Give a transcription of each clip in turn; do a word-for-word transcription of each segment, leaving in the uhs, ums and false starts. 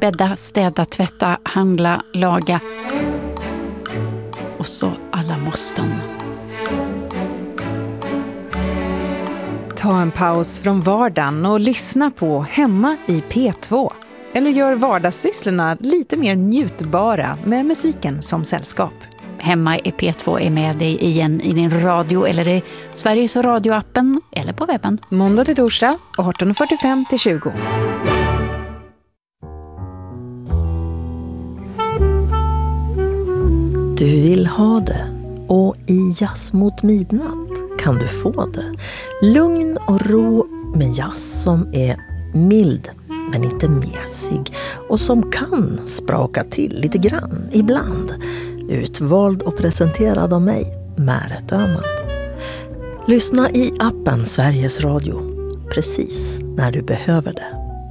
bädda, städa, tvätta, handla, laga. Och så alla måsten. Ta en paus från vardagen och lyssna på Hemma i P två. Eller gör vardagssysslorna lite mer njutbara med musiken som sällskap. Hemma i P två är med dig igen i din radio eller i Sveriges radioappen eller på webben. Måndag till torsdag arton fyrtiofem till tjugo. Du vill ha det, och i Jazz mot midnatt kan du få det. Lugn och ro med jazz som är mild men inte mesig och som kan spraka till lite grann ibland. Utvald och presenterad av mig, Märet Öhman. Lyssna i appen Sveriges Radio precis när du behöver det.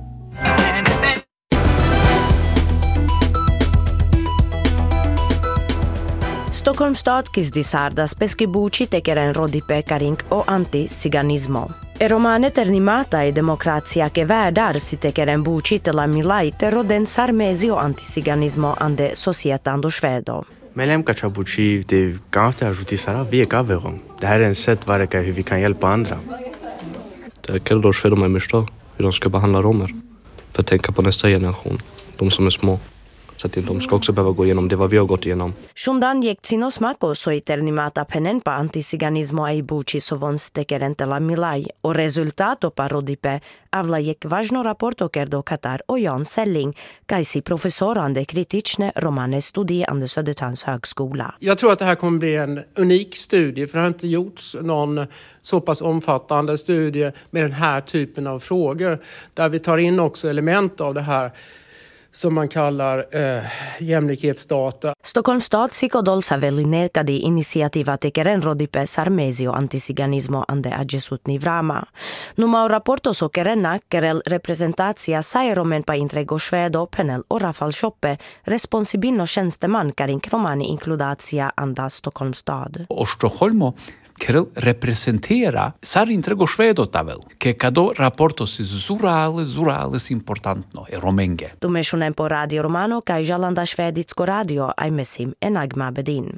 Stockholm stad kisdisardas peskibuci tekeren rodipe karink o anti-siganismo. E romane ternimata e demokratia che väärdar si tekeren buci tela milaite roden sarmezi o anti-siganismo ande societan do Schwedo. Melem Kachabuchi, det kan inte ajuta Sara vi gaverom. Det här är en sätt varje hur vi kan hjälpa andra. Det är kallar Schwedo med misstag hur de ska behandla romer. För att tänka på nästa generation, de som är små. Så att de ska också behöva gå igenom det vad vi har gått igenom. Shundan jektsino smako so eternimata penen pa antisiganismo ai buci sovons tekerentela milai o rezultato parodipe avla jek važno raporto kerdo Katar och Jan Selling, kaisi professorande kritične romane studie ande Södertörns högskola. Jag tror att det här kommer bli en unik studie, för det har inte gjorts någon så pass omfattande studie med den här typen av frågor där vi tar in också element av det här som man kallar eh, jämlikhetsdata. Stockholms stad sikodol saveline kadi initiativa tekeren rodipe sarmezi o antisiganismo ande adjesutni vrama. Numa o raporto so kerena kerel representatia sairomen pa intrego Schwedo penel o Rafal Shoppe responsibino tjänsteman karink romani inkludatia anda Stockholms stad. O Stockholmo kerel representera sar intrego Schwedo tavel che cado raportos zurale zurales importantno e romenge. Tumeshunen po Radio Romano kai Jalanda Šveditsko radio ai mesim enagma bedin.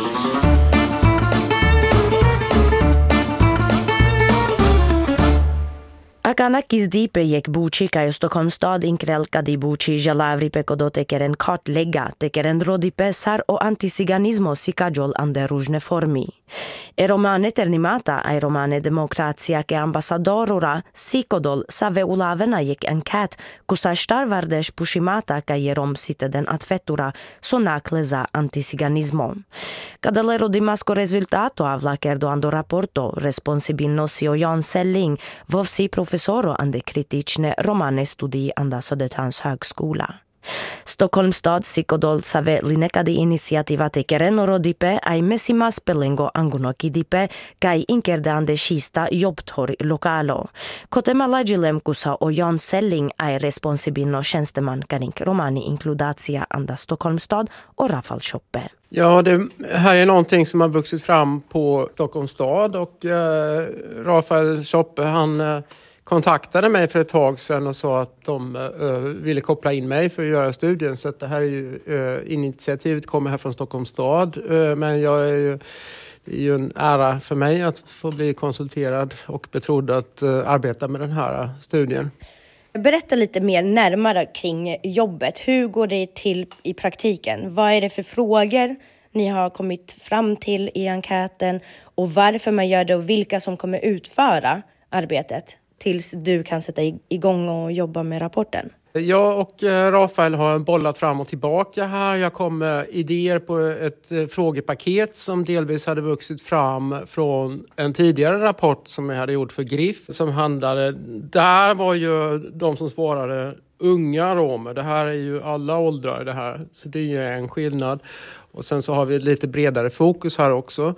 Akana kisdipe jek buci kai Stockholms stad inkrel kadi buci jalavri pekodo tekeren kartlägga tekeren rodipe sar o antisiganismo sikajol ande rujne formi. E romane ternimata ai romane demokratia ke ambasadorora sikodol save ulavena jek enkat kusa starvardes pushimata kai rom siteden atfettura sonakleza antisiganismo. Kadale rodimasko rezultato avla kerdo ando raporto responsibino si o Jan Selling vovsi professoro ande kritične romane studii anda Södertörns högskola. Stockholms stad sikodol save linekadi iniciativa tekeren rodipe ai mesima spelengo anguno kidipe kai inkerde ande shista jobbtor lokalo. Kotema lagilem kusa o Jan Selling ai responsibino tjänsteman karink romani inkludatia anda Stockholms stad och Rafal Shoppe. Ja, det här är någonting som har vuxit fram på Stockholms stad och eh, Rafal Shoppe han eh, kontaktade mig för ett tag sedan och sa att de uh, ville koppla in mig för att göra studien. Så att det här är ju, uh, initiativet kommer här från Stockholms stad. Uh, men jag är ju, det är ju en ära för mig att få bli konsulterad och betrodd att uh, arbeta med den här studien. Berätta lite mer närmare kring jobbet. Hur går det till i praktiken? Vad är det för frågor ni har kommit fram till i enkäten? Och varför man gör det och vilka som kommer utföra arbetet? Tills du kan sätta igång och jobba med rapporten. Jag och Rafael har bollat fram och tillbaka här. Jag kom med idéer på ett frågepaket som delvis hade vuxit fram från en tidigare rapport som jag hade gjort för G R I F. Som handlade, där var ju de som svarade unga romer. Det här är ju alla åldrar det här. Så det är ju en skillnad. Och sen så har vi ett lite bredare fokus här också.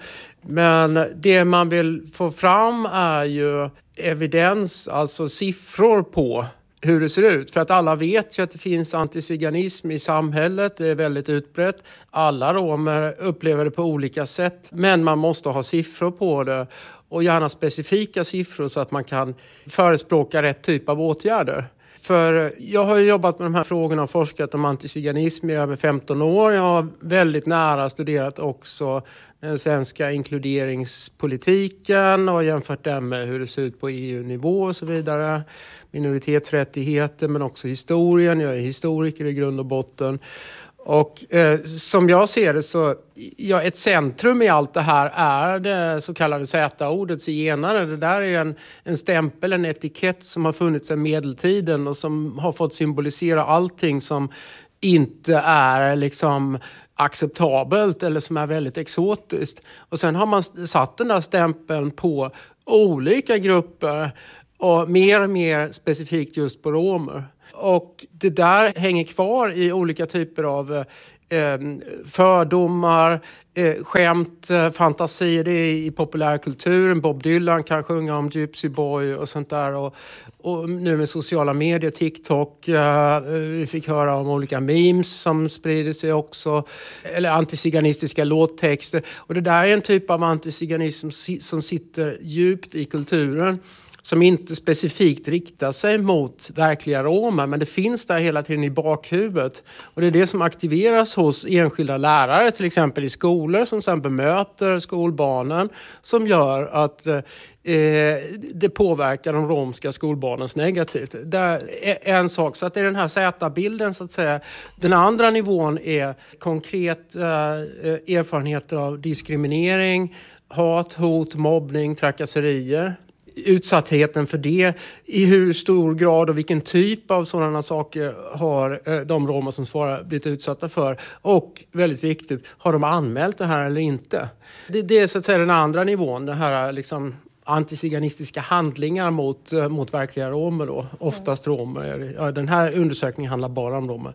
Men det man vill få fram är ju evidens, alltså siffror på hur det ser ut. För att alla vet ju att det finns antisiganism i samhället. Det är väldigt utbrett. Alla romer upplever det på olika sätt. Men man måste ha siffror på det. Och gärna specifika siffror så att man kan förespråka rätt typ av åtgärder. För jag har ju jobbat med de här frågorna och forskat om antiziganism i över femton år. Jag har väldigt nära studerat också den svenska inkluderingspolitiken och jämfört den med hur det ser ut på E U-nivå och så vidare. Minoritetsrättigheter men också historien. Jag är historiker i grund och botten. Och eh, som jag ser det så, ja, ett centrum i allt det här är det så kallade Z-ordet, zigenare. Det där är en, en stämpel, en etikett som har funnits sedan medeltiden och som har fått symbolisera allting som inte är liksom acceptabelt eller som är väldigt exotiskt. Och sen har man satt den där stämpeln på olika grupper och mer och mer specifikt just på romer. Och det där hänger kvar i olika typer av eh, fördomar, eh, skämt, eh, fantasier. Det är i populärkulturen. Bob Dylan kan sjunga om Gypsy Boy och sånt där. Och, och nu med sociala medier, TikTok. Eh, vi fick höra om olika memes som sprider sig också. Eller antiziganistiska låttexter. Och det där är en typ av antiziganism som sitter djupt i kulturen. Som inte specifikt riktar sig mot verkliga romer, men det finns där hela tiden i bakhuvudet. Och det är det som aktiveras hos enskilda lärare, till exempel i skolor, som sen bemöter skolbarnen, som gör att eh, det påverkar de romska skolbarnens negativt. Det är en sak, så att det är den här Z-bilden så att säga. Den andra nivån är konkret eh, erfarenheter av diskriminering, hat, hot, mobbning, trakasserier. Utsattheten för det, i hur stor grad och vilken typ av sådana saker har de romer som svarar blivit utsatta för. Och väldigt viktigt, har de anmält det här eller inte? Det, det är så att säga den andra nivån, det här liksom antiziganistiska handlingar mot, mot verkliga romer då. Oftast romer. Ja, den här undersökningen handlar bara om romer.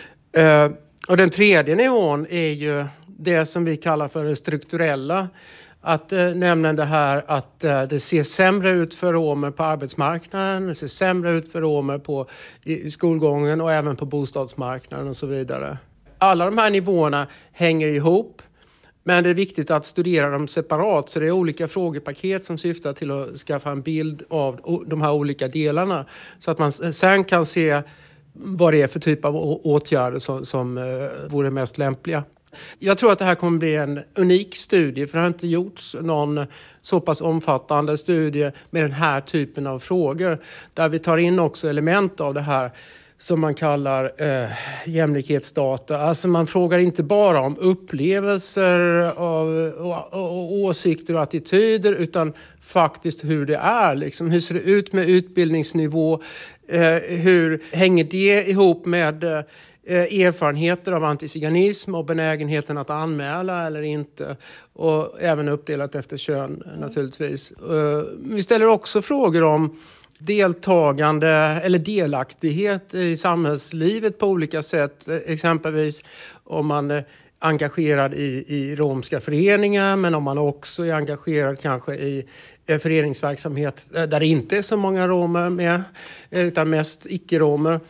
Uh, och den tredje nivån är ju det som vi kallar för det strukturella. Att eh, nämna det här att eh, det ser sämre ut för romer på arbetsmarknaden, det ser sämre ut för romer på i, i skolgången och även på bostadsmarknaden och så vidare. Alla de här nivåerna hänger ihop, men det är viktigt att studera dem separat, så det är olika frågepaket som syftar till att skaffa en bild av de här olika delarna, så att man sen kan se vad det är för typ av åtgärder som, som eh, vore mest lämpliga. Jag tror att det här kommer bli en unik studie, för det har inte gjorts någon så pass omfattande studie med den här typen av frågor, där vi tar in också element av det här som man kallar eh, jämlikhetsdata. Alltså man frågar inte bara om upplevelser av, och, och, och åsikter och attityder, utan faktiskt hur det är. Liksom. Hur ser det ut med utbildningsnivå? Eh, hur hänger det ihop med eh, erfarenheter av antiziganism och benägenheten att anmäla eller inte? Och även uppdelat efter kön naturligtvis. Eh, vi ställer också frågor om deltagande eller delaktighet i samhällslivet på olika sätt. Exempelvis om man är engagerad i, i romska föreningar, men om man också är engagerad kanske i föreningsverksamhet där det inte är så många romer med, utan mest icke-romer.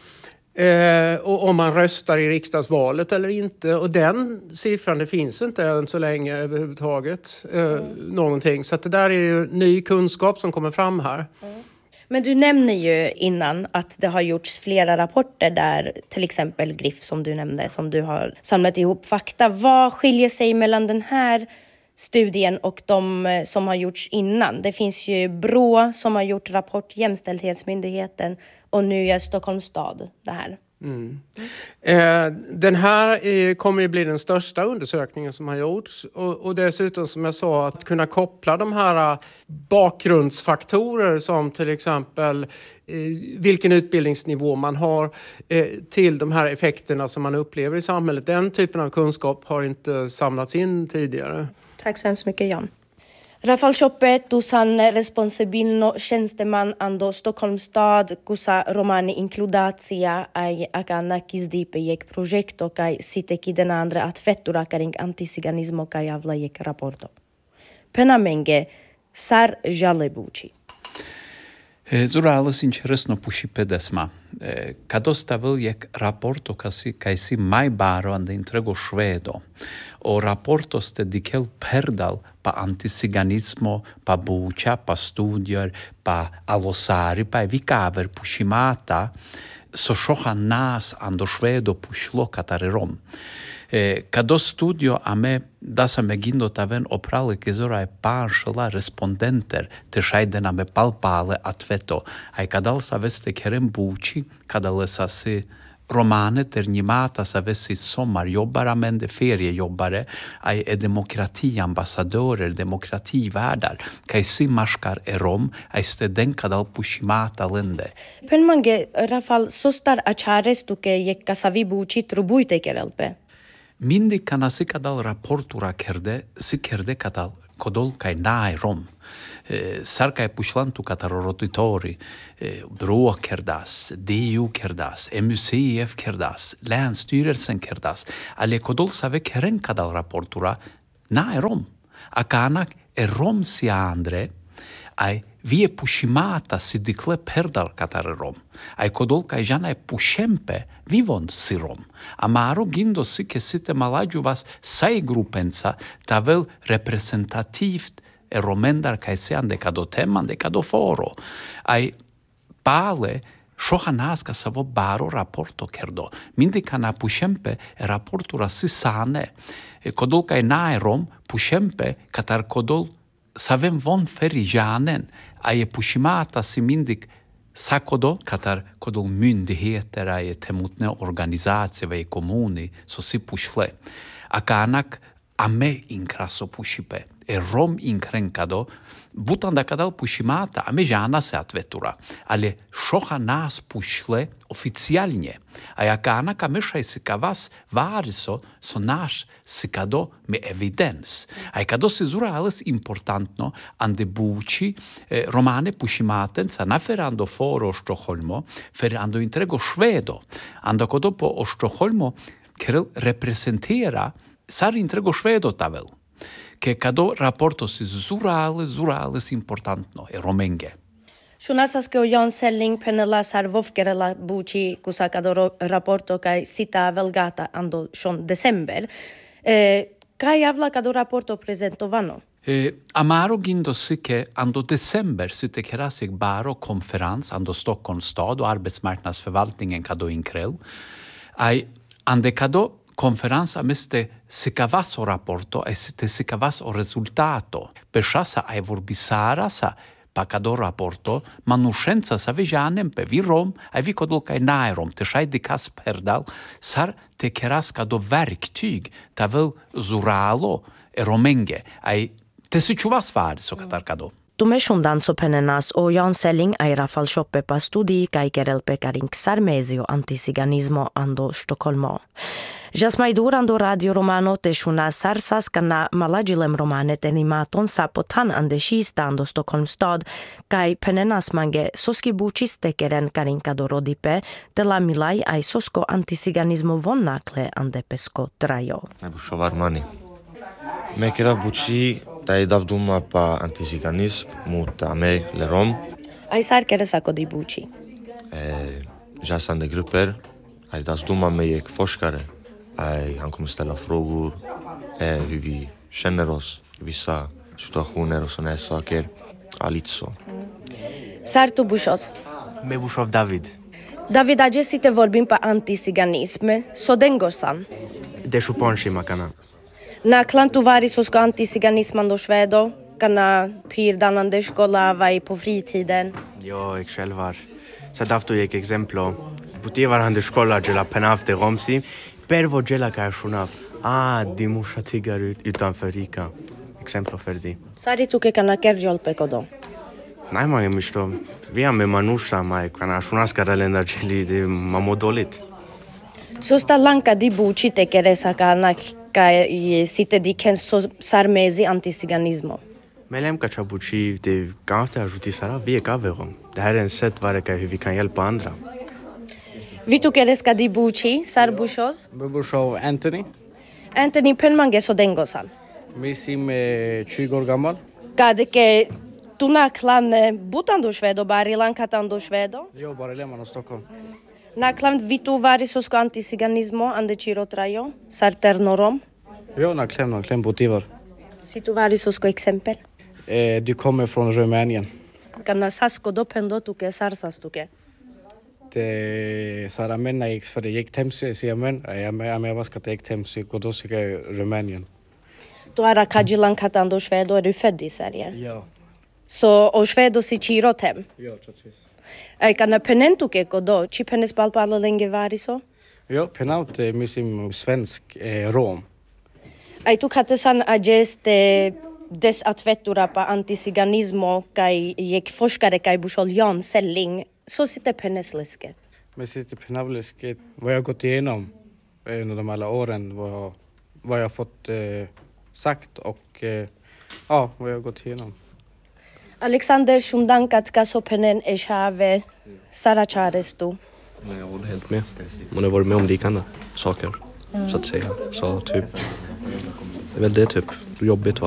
Eh, och om man röstar i riksdagsvalet eller inte. Och den siffran, det finns inte än så länge överhuvudtaget. Eh, mm. Någonting. Så att det där är ju ny kunskap som kommer fram här. Mm. Men du nämner ju innan att det har gjorts flera rapporter där, till exempel G R I F som du nämnde, som du har samlat ihop fakta. Vad skiljer sig mellan den här studien och de som har gjorts innan? Det finns ju B R Å som har gjort rapport, Jämställdhetsmyndigheten, och nu är Stockholms stad det här. Mm. Eh, den här är, kommer ju bli den största undersökningen som har gjorts, och, och dessutom som jag sa, att kunna koppla de här bakgrundsfaktorer som till exempel eh, vilken utbildningsnivå man har eh, till de här effekterna som man upplever i samhället. Den typen av kunskap har inte samlats in tidigare. Tack så hemskt mycket, Jan. Rafal Chope, tusan responsabilno tjänsteman ando Stockholms stad, kusa romani inkludatia ai akana kisdipe jek projekto kai siteki den andra at fetturakaring antisiganismo kai avla jek raporto. Penamenge sar jalebuci. Zurales interesno pushipedesma. Kado stavil jek raporto kasi kaisi mai baro ande intrego švedo. O raporto ste dikel perdal pa antisiganismo, pa buča, pa studier, pa alosari, pa vikaver pushimata, so šoha nas ando švedo pušlo katare rom. Eh, Kado studio a me dasa me gindo taven oprale kizora e panšala respondenter te šajdena me palpale atveto. Ai kadal sa veste kerem buči, kadal sa si romane ter njimata sa vesi sommarjobbare, mende feriejobbare, ai e demokratiambassadörer, demokrativärdar, kai si marskar e rom, ai ste den kadal pushimata lende. Penmange, Rafal, sostar achares tuke jekka savi buči trubuite kerelpe. Mindi kana si kadal raportura kerde, si kerde kadal kodol kai nai rom. Eh, Sarka e pushlantu katar roditori, eh, brå kerdas, D U kerdas, M U C F kerdas, länsstyrelsen kerdas. Ale kodol save keren kadal raportura nai rom. Akanak e rom si andre, ai vi e pushimata si dikle perdal katar rom. Ai kodol kai jana e pushempe vivon si rom. Amaro gindo si ke site malaju vas sai grupensa tavel representativt e romendar kai se ande kado temman de kado foro. Ai pale shohanaska savo baro raporto kerdo. Mindi kana pushempe e raportura si sane. E kodol kai nae rom pushempe katar kodol savem von ferijanen. Ai e pushimata si mindik sakodo katar kodol myndigheter ai temutne organizacije i komuni so si pushle. Akanak ame inkraso pushipe. E rom inkrenkado, butanda kadal pushimata, ame jana se atvetura. Ale shoha nas pushle oficialnie. A jakana kamesha sikavas variso so naš sikado me evidens. A kado se zura alles importantno ande buci eh, romane pushimaten sa naferando foro Stockholmo, fer ando intrego švedo. Ando kodo po o Stockholmo kerel representera sar intrego švedo tavel. Che kado raportos zurale, zurales importantno e romenge. Shunasas ke Jan Selling penela sarvovkerela buci kusa kado raporto kai sita velgata ando shon december. Eh, kai avla kado raporto presentovano? Eh, amaro gindo sike ando december sitte kerasig baro konferens ando Stockholms stad och arbetsmarknadsförvaltningen kado inkrel. Ai ande kado konferenza meste sikavas o raporto e te sikavas o rezultato. Peshasa ai vorbisara sa pakado raporto, manuscenza sa vejanem pe vi rom, ai vi kodol kai nairom, te shai dikas perdal, sar te keras kado verktyg, ta vel zuralo e romenge, ai te si chuvas var so katar kado. Tume shundan so penenas o Jan Selling ai Rafal shoppe pa studi kai kerelpe karin xarmezio antisiganismo ando Stockholmo. Jasmaidur ando Radio Romano te shuna sarsas kana malagilem romane tenimaton sapotan ande shista ando Stockholms stad kai penenas mange soski buciste keren karin kadorodipe te la milai ai sosko antisiganismo vonnakle ande pesko trajo. Ne bušo varmani. Me kerav buci tai davduma pa antisiganism mutta me le rom. Ai sar keresako di buci. Eh, jasande grupper. Ai das dumma me ek forskare. Ai, han kommer ställa frågor eh, hur vi känner oss i vissa situationer och såna här saker. Ja, lite så. Sartu Bushos. Me Bushov David. David, agesite vorbim pa antisiganism, sodengosan. De shuponshi makana. Na klantu varis osko antisiganism ando švedo, kana pirdanande škola vai på fritiden. Jo, jag själv var. Så dafto jag exemplo. Putevar han de škola gela penavte romsi. Pervo gela kai shunap. Ah, di musha tigar ut utanför Rika. Exemplo för det. Sari tu ke kana kerjol pekodo. Nej, man är što. Vi har med manusha mai kana shunaska relenda geli de mamodolit. So sta lanka di buci te keresa kana kai site di ken so sarmezi antisiganismo. Melem kachabuchi de gata ajuti sara vi kaverom. Det här är en sätt varje hur vi kan hjälpa andra. Vi tu kereska di buci sar Bushos? Bushov Anthony. Anthony penmange so dengosan. Vi sim tjugo år gammal. Kade ke naklan butan do Švedo, barilan katan do Švedo? Jo, barilan Stockholm. Naklan vitu varisosko antisiganismo ande chirotrajo, sarternorom? Jo, naklan, naklan botivar. Situ varisosko exempel? Eh, du kommer från Rumänien. Kana sasko do pendotuke sarsastuke. Det Sara menna gick för det gick temsi se men jag med jag var ska ta temsi och då ska Rumänien. Du är kajilan katan do Švedo, är du född i Sverige? Ja. Så och Švedo si chirotem. Ja, precis. Ai kana penentuke kodo, chi penes palpala länge variso? Ja, penaut mislim svensk eh, rom. Ai tu katesan ageste des atvetura pa antisiganismo kai jek forskare kai bushol Jan Selling. Så sitter pennesläske. Men sitter pennesläske vad jag gått igenom under de alla åren vad vad jag fått eh, sagt och eh, ja, vad jag gått igenom. Alexander Shundankat kasopenen eshave saracharestu. Jag håller helt med. Man har varit med om liknande saker, mm. så att säga. Så typ, det är väl det typ jobbigt va.